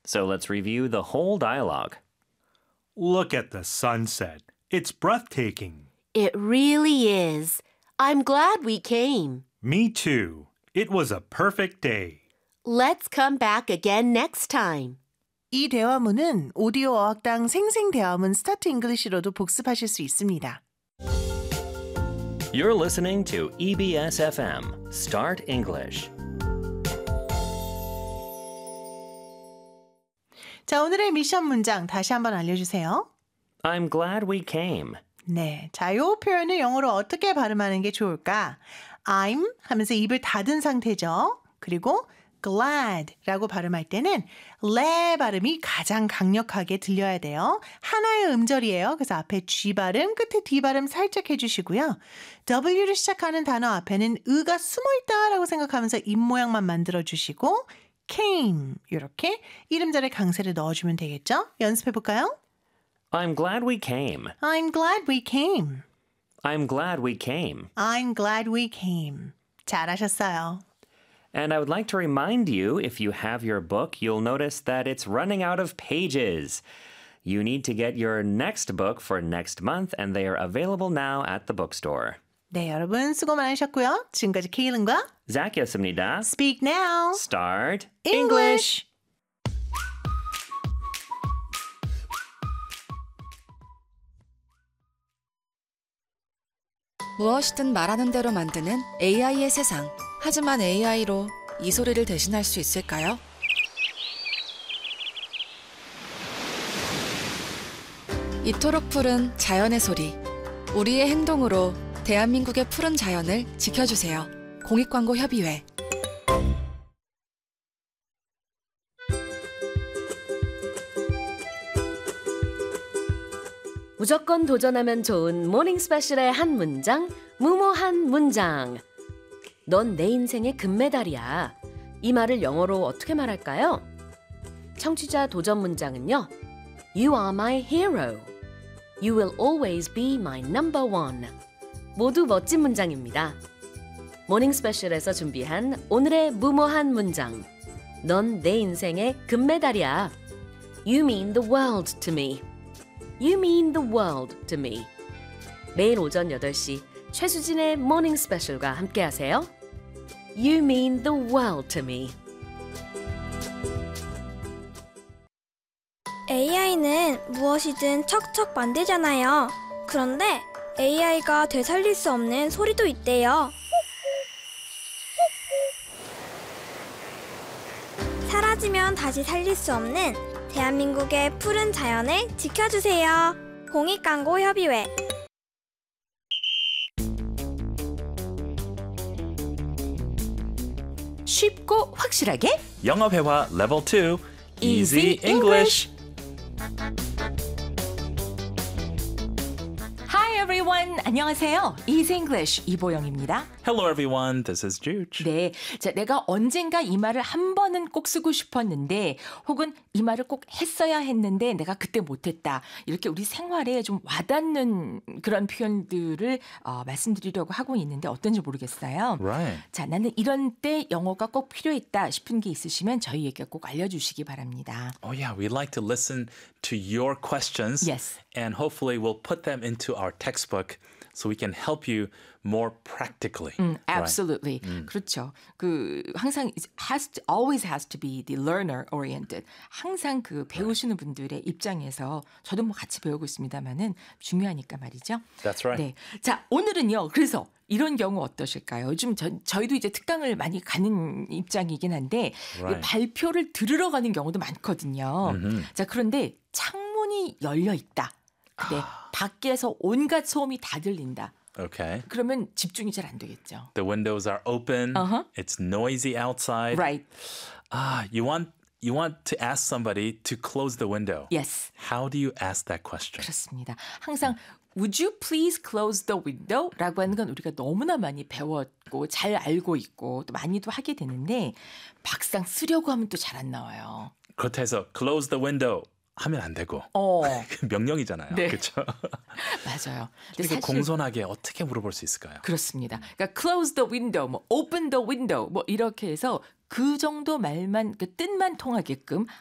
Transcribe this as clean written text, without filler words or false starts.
So let's review the whole dialogue. Look at the sunset. It's breathtaking. It really is. I'm glad we came. Me too. It was a perfect day. Let's come back again next time. 이 대화문은 오디오 어학당 생생대화문 스타트 잉글리시로도 복습하실 수 있습니다. You're listening to EBS FM, Start English. 자, 오늘의 미션 문장 다시 한번 알려주세요. I'm glad we came. 네, 자, 요 표현을 영어로 어떻게 발음하는 게 좋을까? I'm 하면서 입을 닫은 상태죠. 그리고 glad라고 발음할 때는 레 발음이 가장 강력하게 들려야 돼요. 하나의 음절이에요. 그래서 앞에 G 발음, 끝에 D 발음 살짝 해주시고요. W를 시작하는 단어 앞에는 의가 숨어있다라고 생각하면서 입 모양만 만들어주시고 came 이렇게 이름절의 강세를 넣어주면 되겠죠? 연습해볼까요? I'm glad we came. I'm glad we came. I'm glad we came. I'm glad we came. 잘하셨어요. And I would like to remind you, if you have your book, you'll notice that it's running out of pages. You need to get your next book for next month, and they are available now at the bookstore. 네, 여러분 수고 많으셨고요. 지금까지 케일린과 Zak였습니다. Speak Now. Start English. 무엇이든 말하는 대로 만드는 AI의 세상. 하지만 AI로 이 소리를 대신할 수 있을까요? 이토록 푸른 자연의 소리. 우리의 행동으로 대한민국의 푸른 자연을 지켜주세요. 공익광고협의회. 무조건 도전하면 좋은 모닝 스페셜의 한 문장, 무모한 문장. 넌 내 인생의 금메달이야. 이 말을 영어로 어떻게 말할까요? 청취자 도전 문장은요. You are my hero. You will always be my number one. 모두 멋진 문장입니다. 모닝 스페셜에서 준비한 오늘의 무모한 문장. 넌 내 인생의 금메달이야. You mean the world to me. You mean the world to me. 매일 오전 8시 최수진의 모닝 스페셜과 함께하세요. You mean the world to me. AI는 무엇이든 척척 만들잖아요. 그런데 AI가 되살릴 수 없는 소리도 있대요. 사라지면 다시 살릴 수 없는 대한민국의 푸른 자연을 지켜주세요. 공익광고협의회. 쉽고 확실하게 영어 회화 level 2 Easy English. Hi everyone. 안녕하세요. Easy English 이보영입니다. Hello everyone, this is Juge. 네, 자, 내가 언젠가 이 말을 한 번은 꼭 쓰고 싶었는데 혹은 이 말을 꼭 했어야 했는데 내가 그때 못했다. 이렇게 우리 생활에 좀 와닿는 그런 표현들을 말씀드리려고 하고 있는데 어떤지 모르겠어요. Right. 자, 나는 이런 때 영어가 꼭 필요했다 싶은 게 있으시면 저희에게 꼭 알려주시기 바랍니다. Oh yeah, we'd like to listen to your questions. Yes. And hopefully we'll put them into our textbook so we can help you more practically. Absolutely. 그렇죠. 그 항상 always has to be the learner oriented. 항상 그 배우시는 분들의 입장에서 저도 뭐 같이 배우고 있습니다만은 중요하니까 말이죠. That's right. 네. 자, 오늘은요. 그래서 이런 경우 어떠실까요? 요즘 저희도 이제 특강을 많이 가는 입장이긴 한데 Right. 발표를 들으러 가는 경우도 많거든요. 자, 그런데 창문이 열려 있다. 근데 밖에서 온갖 소음이 다 들린다. Okay. 그러면 집중이 잘 안 되겠죠. The windows are open. Uh-huh. It's noisy outside. Right. You want to ask somebody to close the window. Yes. How do you ask that question? 그렇습니다. 항상 Would you please close the window? 라고 하는 건 우리가 너무나 많이 배웠고 잘 알고 있고 또 많이도 하게 되는데 막상 쓰려고 하면 또 잘 안 나와요. 그렇다 해서 close the window 하면 안 되고. 명령이잖아요. 네. 그렇죠? 맞아요. 근데 그래서 사실 공손하게 어떻게 물어볼 수 있을까요? 그렇습니다. 그러니까 close the window, 뭐 open the window 뭐 이렇게 해서 그 정도 말만 그 뜻만 통하게끔